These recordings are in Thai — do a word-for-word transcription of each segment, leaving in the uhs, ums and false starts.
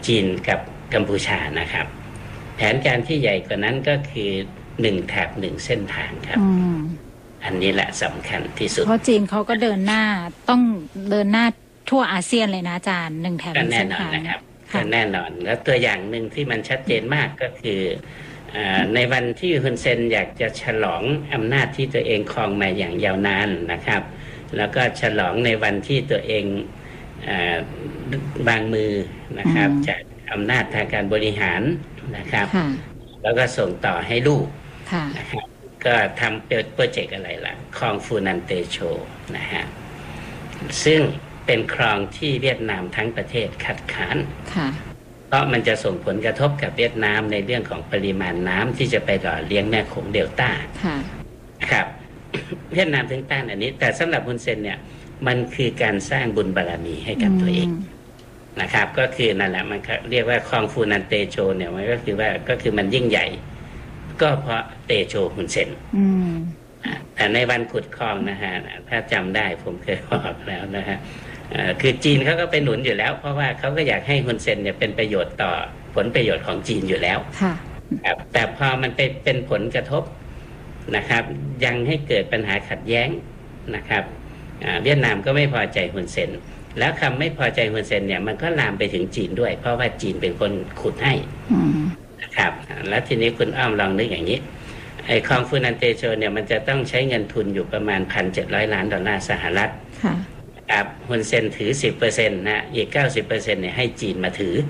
จีนกับกัมพูชานะครับแผนการที่ใหญ่กว่านั้นก็คือหนึ่งแถบหนึ่งเส้นทางครับอันนี้แหละสำคัญที่สุดเพราะจีนเขาก็เดินหน้าต้องเดินหน้าทั่วอาเซียนเลยนะอาจารย์หนึ่งแถบหนึ่งเส้นทางนะครับก็แน่นอนแล้วตัวอย่างหนึ่งที่มันชัดเจนมากก็คือในวันที่ฮุนเซนอยากจะฉลองอำนาจที่ตัวเองครองมาอย่างยาวนานนะครับแล้วก็ฉลองในวันที่ตัวเองบางมือนะครับจากอำนาจทางการบริหารนะครับแล้วก็ส่งต่อให้ลูกนะครับก็ทำเป็นโปรเจกต์อะไรล่ะคลองฟูนันเตโชนะฮะซึ่งเป็นคลองที่เวียดนามทั้งประเทศคัดค้านเพราะมันจะส่งผลกระทบกับเวียดนามในเรื่องของปริมาณน้ำที่จะไปหล่อเลี้ยงแม่โขงเดลต้าครับเวียดนามถึงต้านอันนี้แต่สำหรับฮุนเซนเนี่ยมันคือการสร้างบุญบารมีให้กับตัวเองนะครับก็คือนั่นแหละมันเรียกว่าคลองฟูนันเตโชเนี่ยมันก็คือว่าก็คือมันยิ่งใหญ่ก็เพราะเตโชฮุนเซนแต่ในวันขุดคลองนะฮะถ้าจำได้ผมเคยบอกแล้วนะฮะคือจีนเขาก็ไปหนุนอยู่แล้วเพราะว่าเขาก็อยากให้ฮุนเซนเนี่ยเป็นประโยชน์ต่อผลประโยชน์ของจีนอยู่แล้วแต่พอมันไปเป็นผลกระทบนะครับยังให้เกิดปัญหาขัดแย้งนะครับเวียดนามก็ไม่พอใจฮุนเซนแล้วคำไม่พอใจฮุนเซนเนี่ยมันก็ลามไปถึงจีนด้วยเพราะว่าจีนเป็นคนขุดให้นะครับแล้วทีนี้คุณอ้อมลองนึกอย่างนี้ไอ้คลองฟูนันเตโชเนี่ยมันจะต้องใช้เงินทุนอยู่ประมาณ หนึ่งพันเจ็ดร้อย ล้านดอลลาร์สหรัฐครับฮุนเซนถือ สิบเปอร์เซ็นต์ นะอีก เก้าสิบเปอร์เซ็นต์ เนี่ยให้จีนมาถือ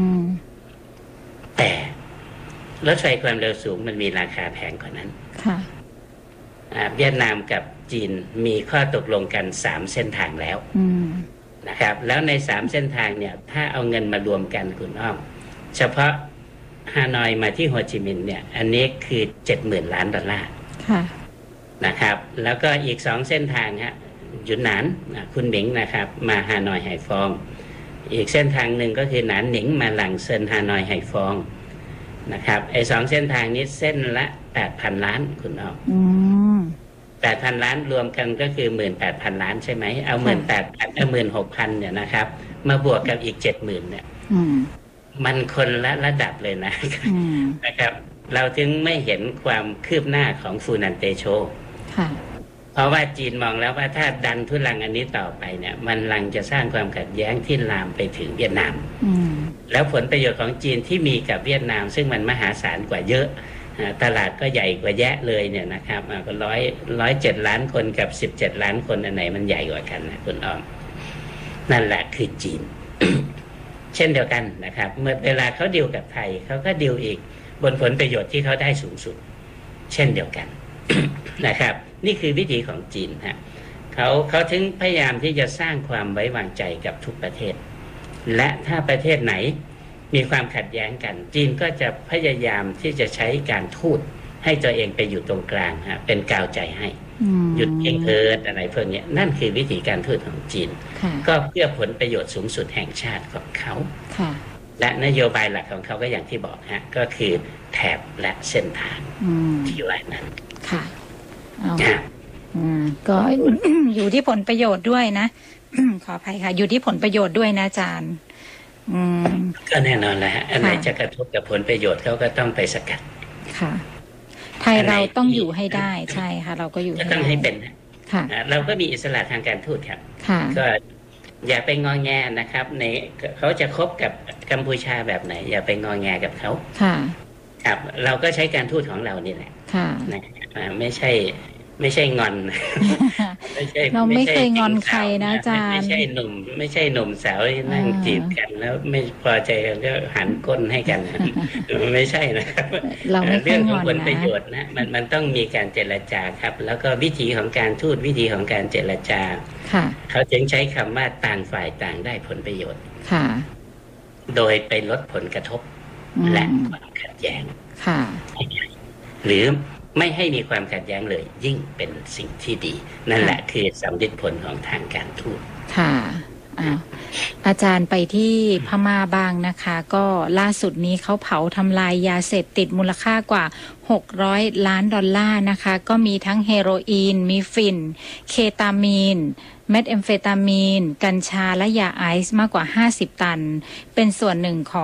แต่รถไฟความเร็วสูงมันมีราคาแพงกว่านั้นเวียดนามกับจีนมีข้อตกลงกันสามเส้นทางแล้วนะครับแล้วในสามเส้นทางเนี่ยถ้าเอาเงินมารวมกันคุณอ้อมเฉพาะฮานอยมาที่โฮจิมินห์เนี่ยอันนี้คือ เจ็ดหมื่น ล้านดอลลาร์นะครับแล้วก็อีกสองเส้นทางฮะหยุนหนานคุณหมิงนะครับมาฮานอยไหฟองอีกเส้นทางหนึ่งก็คือหนานหนิงมาหลังเซินฮานอยไหฟองนะครับไอ้สองเส้นทางนี้เส้นละ แปดพัน ล้านคุณอ้อมแปดพัน ล้านรวมกันก็คือ หนึ่งหมื่นแปดพัน ล้านใช่ไหมเอา หนึ่งหมื่นแปดพัน เอา หนึ่งหมื่นหกพัน เนี่ยนะครับมาบวกกับอีก เจ็ดหมื่น เนี่ยมันคนละระดับเลยนะนะครับเราถึงไม่เห็นความคืบหน้าของฟูนันเตโชเพราะว่าจีนมองแล้วว่าถ้าดันทุลังอันนี้ต่อไปเนี่ยมันลังจะสร้างความขัดแย้งที่ลามไปถึงเวียดนามแล้วผลประโยชน์ของจีนที่มีกับเวียดนามซึ่งมันมหาศาลกว่าเยอะตลาดก็ใหญ่กว่าแยะเลยเนี่ยนะครับก็ร้อยร้อยเจ็ดล้านคนกับสิบเจ็ดล้านคนอันไหนมันใหญ่กว่ากันนะคุณอ้อมนั่นแหละคือจีน เช่นเดียวกันนะครับเมื่อเวลาเขาดีลกับไทยเขาก็ดีลอีกบนผลประโยชน์ที่เขาได้สูงสุดเช่นเดียวกัน นะครับนี่คือวิธีของจีนฮะเขาเขาถึงพยายามที่จะสร้างความไว้วางใจกับทุกประเทศและถ้าประเทศไหนมีความขัดแย้งกันจีนก็จะพยายามที่จะใช้การทูตให้ตัวเองไปอยู่ตรงกลางฮะเป็นกาวใจให้หยุดเองเอิดอะไรพวกนี้นั่นคือวิธีการทูตของจีนก็เพื่อผลประโยชน์สูงสุดแห่งชาติของเขาและนโยบายหลักของเขาก็อย่างที่บอกฮะก็คือแถบและเส้นทางที่ว่านั้นค่ะก็ อยู่ที่ผลประโยชน์ด้วยนะ ขออภัยค่ะอยู่ที่ผลประโยชน์ด้วยนะอาจารย์ก็แน่นอนแหละฮะอันไหนจะกระทบกับผลประโยชน์เขาก็ต้องไปสกัดค่ะไทยเราต้องอยู่ให้ได้ใช่ค่ะเราก็อยู่ให้ต้องให้เป็นค่ะเราก็มีอิสระทางการทูตครับก็อย่าไปงอแงนะครับในเขาจะคบกับกัมพูชาแบบไหนอย่าไปงอแงกับเขาค่ะครับเราก็ใช้การทูตของเรานี่แหละค่ะนะไม่ใช่ไม่ใช่งอนไม่ใช่เราไม่เคยงอนใครนะอาจารย์ไม่ใช่หนุ่มไม่ใช่หนุ่มสาวที่นั่งจีบกันแล้วไม่พอใจกันก็หันก้นให้กันไม่ใช่นะครับเรื่องของผลประโยชน์นะมันมันต้องมีการเจรจาครับแล้วก็วิธีของการทูตวิธีของการเจรจาเขาจึงใช้คำว่าต่างฝ่ายต่างได้ผลประโยชน์โดยไปลดผลกระทบและความขัดแย้งหรือไม่ให้มีความขัดแย้งเลยยิ่งเป็นสิ่งที่ดีนั่นแหละคือสำลิดผลของทางการทูตค่ะอ่าอาจารย์ไปที่พม่าบ้างนะคะก็ล่าสุดนี้เขาเผาทำลายยาเสพติดมูลค่ากว่าหกร้อยล้านดอลลาร์นะคะก็มีทั้งเฮโรอีนมีฟินเคตามีนเมทแอมเฟตามีนกัญชาและยาไอซ์มากกว่าห้าสิบตันเป็นส่วนหนึ่งของ